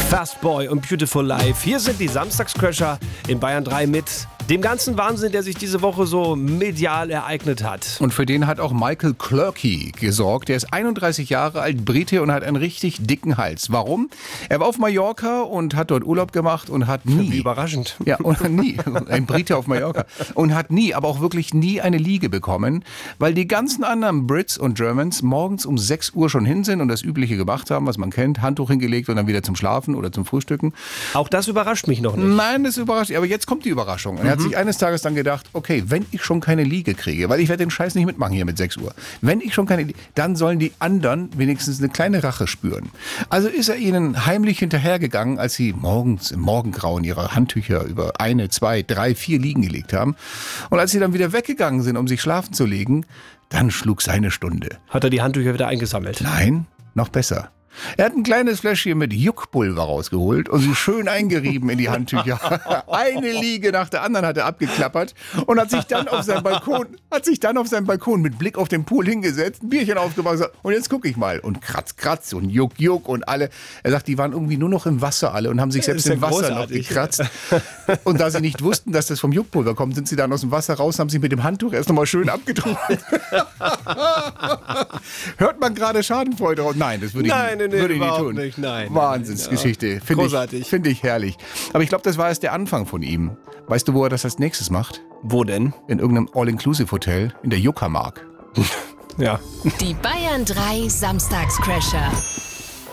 Fast Boy und Beautiful Life. Hier sind die Samstagscrasher in Bayern 3 mit dem ganzen Wahnsinn, der sich diese Woche so medial ereignet hat. Und für den hat auch Michael Clerkey gesorgt. Der ist 31 Jahre alt, Brite und hat einen richtig dicken Hals. Warum? Er war auf Mallorca und hat dort Urlaub gemacht und hat nie... Wie überraschend. Ja, und nie. Ein Brite auf Mallorca. Und hat nie, aber auch wirklich nie eine Liege bekommen, weil die ganzen anderen Brits und Germans morgens um 6 Uhr schon hin sind und das Übliche gemacht haben, was man kennt. Handtuch hingelegt und dann wieder zum Schlafen oder zum Frühstücken. Auch das überrascht mich noch nicht. Nein, das überrascht. Aber jetzt kommt die Überraschung. Er hat sich eines Tages dann gedacht, okay, wenn ich schon keine Liege kriege, weil ich werde den Scheiß nicht mitmachen hier mit 6 Uhr. Wenn ich schon keine Liege, dann sollen die anderen wenigstens eine kleine Rache spüren. Also ist er ihnen heimlich hinterhergegangen, als sie morgens im Morgengrauen ihre Handtücher über 1, 2, 3, 4 Liegen gelegt haben. Und als sie dann wieder weggegangen sind, um sich schlafen zu legen, dann schlug seine Stunde. Hat er die Handtücher wieder eingesammelt? Nein, noch besser. Er hat ein kleines Fläschchen mit Juckpulver rausgeholt und sie schön eingerieben in die Handtücher. Eine Liege nach der anderen hat er abgeklappert und hat sich dann auf seinem Balkon mit Blick auf den Pool hingesetzt, ein Bierchen aufgemacht und gesagt, und jetzt gucke ich mal. Und kratz und juck und alle. Er sagt, die waren irgendwie nur noch im Wasser alle und haben sich selbst im Wasser noch gekratzt. Und da sie nicht wussten, dass das vom Juckpulver kommt, sind sie dann aus dem Wasser raus und haben sich mit dem Handtuch erst nochmal schön abgetrocknet. Hört man gerade Schadenfreude raus? Nein, das würde ich würde ich nie tun. Nicht. Nein. Wahnsinnsgeschichte. Finde ich herrlich. Aber ich glaube, das war erst der Anfang von ihm. Weißt du, wo er das als nächstes macht? Wo denn? In irgendeinem All-Inclusive-Hotel in der Uckermark. Ja. Die Bayern 3 Samstagscrasher.